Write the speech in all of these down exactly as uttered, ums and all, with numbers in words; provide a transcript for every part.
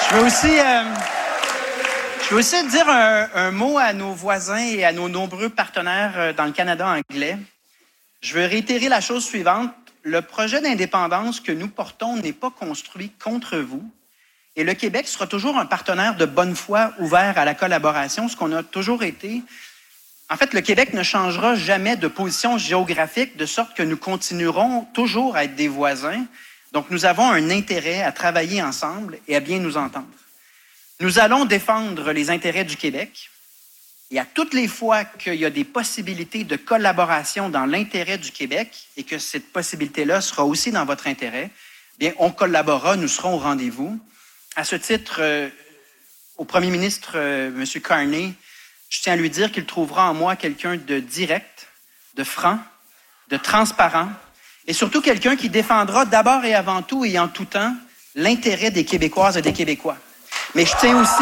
Je veux aussi, euh, je veux aussi dire un, un mot à nos voisins et à nos nombreux partenaires dans le Canada anglais. Je veux réitérer la chose suivante. Le projet d'indépendance que nous portons n'est pas construit contre vous. Et le Québec sera toujours un partenaire de bonne foi ouvert à la collaboration, ce qu'on a toujours été. En fait, le Québec ne changera jamais de position géographique, de sorte que nous continuerons toujours à être des voisins. Donc, nous avons un intérêt à travailler ensemble et à bien nous entendre. Nous allons défendre les intérêts du Québec. Et à toutes les fois qu'il y a des possibilités de collaboration dans l'intérêt du Québec et que cette possibilité-là sera aussi dans votre intérêt, bien, on collaborera, nous serons au rendez-vous. À ce titre, euh, au premier ministre, euh, M. Carney, je tiens à lui dire qu'il trouvera en moi quelqu'un de direct, de franc, de transparent, et surtout quelqu'un qui défendra d'abord et avant tout et en tout temps l'intérêt des Québécoises et des Québécois. Mais je tiens aussi...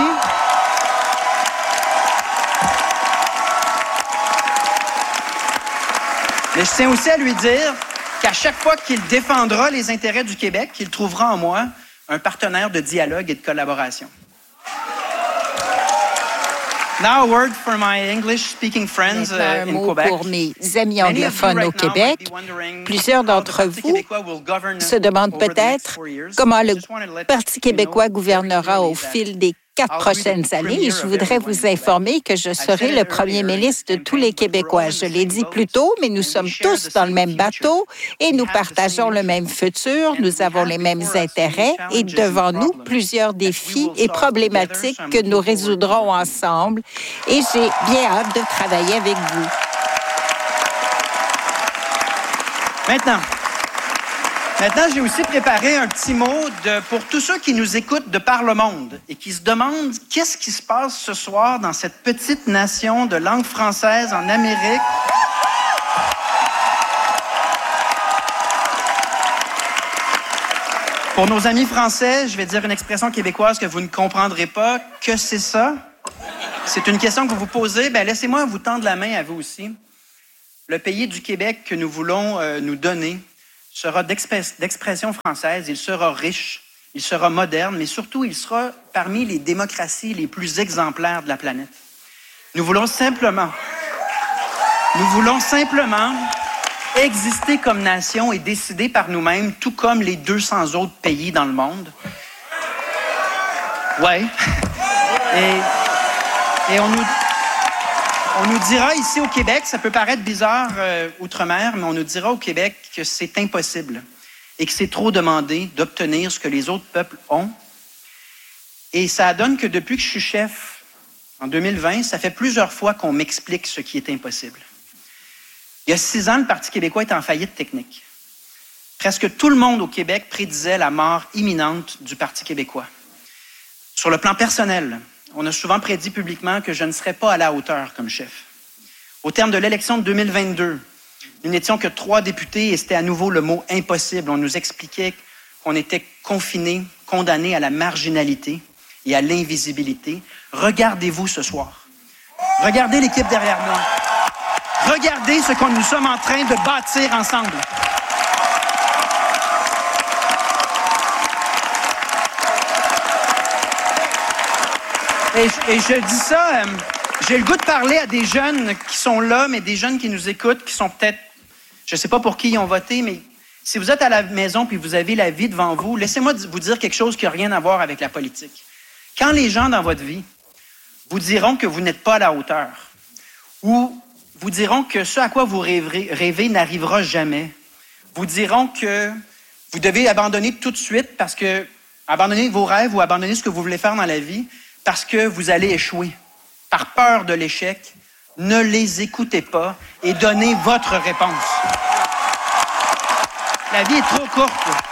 Mais je tiens aussi à lui dire qu'à chaque fois qu'il défendra les intérêts du Québec, qu'il trouvera en moi un partenaire de dialogue et de collaboration. Now a word for my English-speaking friends uh, in Quebec. Pour mes amis anglophones au Québec, plusieurs d'entre vous se demandent peut-être comment le Parti québécois gouvernera au fil des quatre prochaines années. Je voudrais vous informer que je serai le premier ministre de tous les Québécois. Je l'ai dit plus tôt, mais nous sommes tous dans le même bateau et nous partageons le même futur. Nous avons les mêmes intérêts et devant nous plusieurs défis et problématiques que nous résoudrons ensemble. Et j'ai bien hâte de travailler avec vous. Maintenant, Maintenant, j'ai aussi préparé un petit mot de, pour tous ceux qui nous écoutent de par le monde et qui se demandent qu'est-ce qui se passe ce soir dans cette petite nation de langue française en Amérique. Pour nos amis français, je vais dire une expression québécoise que vous ne comprendrez pas. Que c'est ça? C'est une question que vous vous posez. Bien, laissez-moi vous tendre la main à vous aussi. Le pays du Québec que nous voulons euh, nous donner sera d'expression française, il sera riche, il sera moderne, mais surtout, il sera parmi les démocraties les plus exemplaires de la planète. Nous voulons simplement, nous voulons simplement exister comme nation et décider par nous-mêmes, tout comme les deux cents autres pays dans le monde. Ouais. Et, et on nous... On nous dira ici au Québec, ça peut paraître bizarre euh, outre-mer, mais on nous dira au Québec que c'est impossible et que c'est trop demandé d'obtenir ce que les autres peuples ont. Et ça donne que depuis que je suis chef, en deux mille vingt, ça fait plusieurs fois qu'on m'explique ce qui est impossible. Il y a six ans, le Parti québécois est en faillite technique. Presque tout le monde au Québec prédisait la mort imminente du Parti québécois. Sur le plan personnel, on a souvent prédit publiquement que je ne serais pas à la hauteur comme chef. Au terme de l'élection de deux mille vingt-deux, nous n'étions que trois députés et c'était à nouveau le mot « impossible ». On nous expliquait qu'on était confinés, condamnés à la marginalité et à l'invisibilité. Regardez-vous ce soir. Regardez l'équipe derrière moi. Regardez ce que nous sommes en train de bâtir ensemble. Et, et je dis ça, euh, j'ai le goût de parler à des jeunes qui sont là, mais des jeunes qui nous écoutent, qui sont peut-être, je ne sais pas pour qui ils ont voté, mais si vous êtes à la maison puis vous avez la vie devant vous, laissez-moi vous dire quelque chose qui n'a rien à voir avec la politique. Quand les gens dans votre vie vous diront que vous n'êtes pas à la hauteur, ou vous diront que ce à quoi vous rêvez, rêvez n'arrivera jamais, vous diront que vous devez abandonner tout de suite parce que, abandonner vos rêves ou abandonner ce que vous voulez faire dans la vie, parce que vous allez échouer. Par peur de l'échec, ne les écoutez pas et donnez votre réponse. La vie est trop courte.